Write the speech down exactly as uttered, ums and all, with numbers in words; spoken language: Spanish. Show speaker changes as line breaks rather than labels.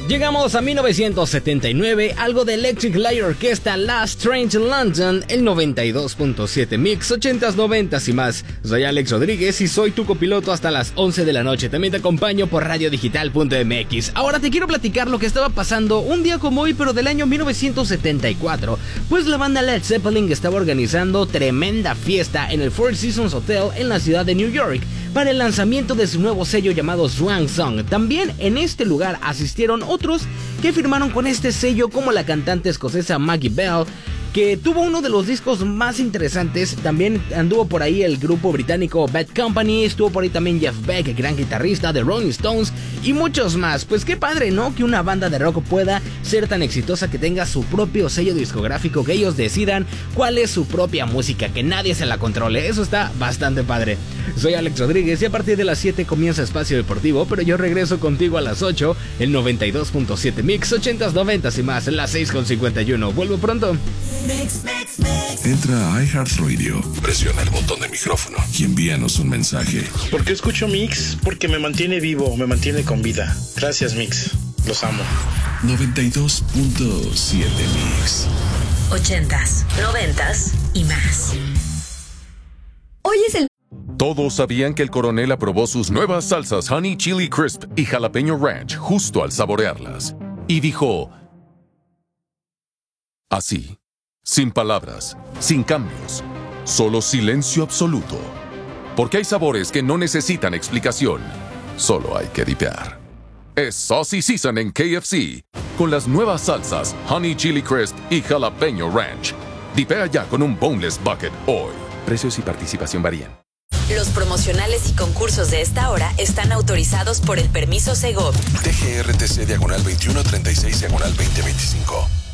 Llegamos a mil novecientos setenta y nueve, algo de Electric Light Orchestra, Last Train to London, el noventa y dos punto siete Mix, ochentas, noventas y más. Soy Alex Rodríguez y soy tu copiloto hasta las once de la noche. También te acompaño por radio digital punto m x. Ahora te quiero platicar lo que estaba pasando un día como hoy, pero del año mil novecientos setenta y cuatro. Pues la banda Led Zeppelin estaba organizando tremenda fiesta en el Four Seasons Hotel en la ciudad de New York para el lanzamiento de su nuevo sello llamado Swan Song. También en este lugar asistieron otros que firmaron con este sello, como la cantante escocesa Maggie Bell, que tuvo uno de los discos más interesantes. También anduvo por ahí el grupo británico Bad Company, estuvo por ahí también Jeff Beck, gran guitarrista de Rolling Stones, y muchos más. Pues qué padre, ¿no? Que una banda de rock pueda ser tan exitosa, que tenga su propio sello discográfico, que ellos decidan cuál es su propia música, que nadie se la controle. Eso está bastante padre. Soy Alex Rodríguez y a partir de las siete comienza Espacio Deportivo, pero yo regreso contigo a las ocho, el noventa y dos punto siete Mix, ochentas, noventas y más, las seis con cincuenta y uno. Vuelvo pronto.
Mix, mix, mix. Entra a iHeartRadio, presiona el botón de micrófono y envíanos un mensaje.
¿Por qué escucho Mix? Porque me mantiene vivo, me mantiene con vida. Gracias, Mix. Los amo.
noventa y dos punto siete Mix.
Ochentas, noventas y más.
Hoy es el...
Todos sabían que el coronel aprobó sus nuevas salsas Honey Chili Crisp y Jalapeño Ranch justo al saborearlas. Y dijo... así, sin palabras, sin cambios, solo silencio absoluto. Porque hay sabores que no necesitan explicación, solo hay que dipear. Es Saucy Season en K F C, con las nuevas salsas Honey Chili Crisp y Jalapeño Ranch. Dipea ya con un Boneless Bucket hoy. Precios y participación varían.
Los promocionales y concursos de esta hora están autorizados por el permiso Segov.
T G R T C diagonal veintiuno treinta y seis diagonal veinte veinticinco.